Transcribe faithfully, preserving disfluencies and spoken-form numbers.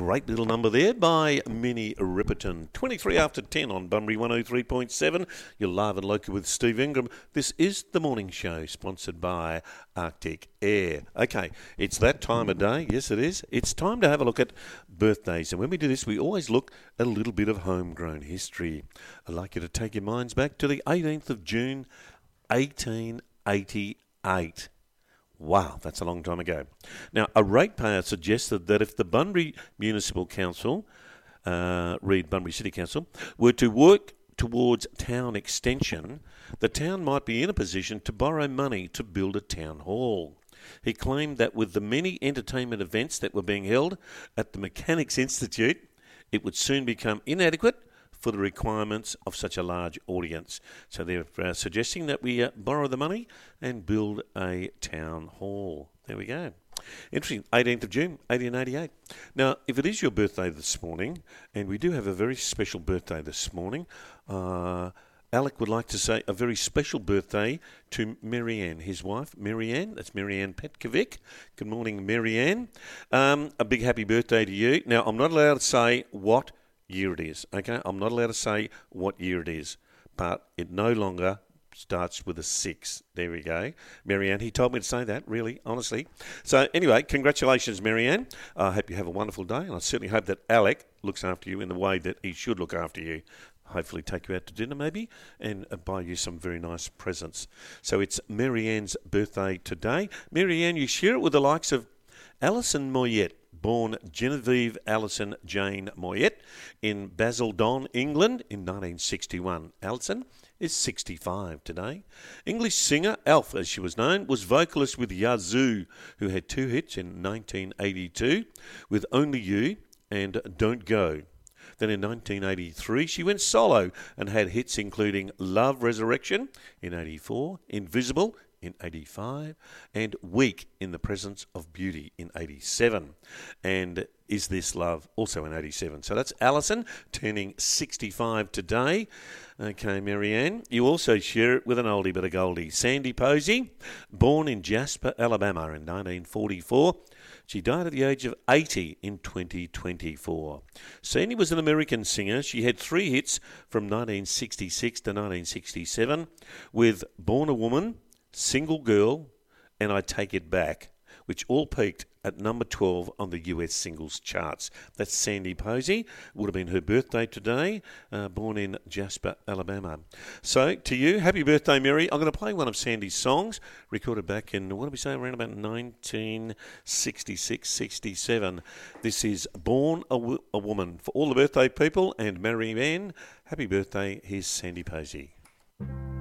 great little number there by Minnie Riperton. twenty-three after ten on Bunbury one oh three point seven. You're live and local with Steve Ingram. This is The Morning Show, sponsored by Arctic Air. Okay, it's that time of day. Yes, it is. It's time to have a look at birthdays. And when we do this, we always look at a little bit of homegrown history. I'd like you to take your minds back to the eighteenth of June, eighteen eighty-eight. Wow, that's a long time ago. Now, a ratepayer suggested that if the Bunbury Municipal Council, uh, read Bunbury City Council, were to work towards town extension, the town might be in a position to borrow money to build a town hall. He claimed that with the many entertainment events that were being held at the Mechanics Institute, it would soon become inadequate for the requirements of such a large audience. So they're uh, suggesting that we uh, borrow the money and build a town hall. There we go. Interesting. eighteenth of June, eighteen eighty-eight. Now, if it is your birthday this morning, and we do have a very special birthday this morning, uh, Alec would like to say a very special birthday to Marianne, his wife, Marianne. That's Marianne Petkovic. Good morning, Marianne. Um, a big happy birthday to you. Now, I'm not allowed to say what year it is, okay? I'm not allowed to say what year it is, but it no longer starts with a six. There we go. Marianne, he told me to say that, really, honestly. So anyway, congratulations, Marianne. I hope you have a wonderful day, and I certainly hope that Alec looks after you in the way that he should look after you. Hopefully take you out to dinner maybe and buy you some very nice presents. So it's Marianne's birthday today. Marianne, you share it with the likes of Alison Moyet, born Genevieve Alison Jane Moyet in Basildon, England in nineteen sixty-one. Alison is sixty-five today. English singer, Alf as she was known, was vocalist with Yazoo, who had two hits in nineteen eighty-two with Only You and Don't Go. Then in nineteen eighty-three, she went solo and had hits including Love Resurrection in eighty-four, Invisible in eighty-five, and Weak in the Presence of Beauty in eighty-seven, and Is This Love also in eighty-seven. So that's Alison, turning sixty-five today. Okay, Marianne, you also share it with an oldie but a goldie. Sandy Posey, born in Jasper, Alabama in nineteen forty-four. She died at the age of eighty in twenty twenty-four. Sandy was an American singer. She had three hits from nineteen sixty-six to nineteen sixty-seven with Born a Woman, Single Girl, and I Take It Back, which all peaked at number twelve on the U S singles charts. That's Sandy Posey. Would have been her birthday today, uh, born in Jasper, Alabama. So, to you, happy birthday, Mary. I'm going to play one of Sandy's songs, recorded back in, what did we say, around about nineteen sixty-six sixty-seven. This is Born a, w- a Woman. For all the birthday people and Mary Ann, happy birthday. Here's Sandy Posey.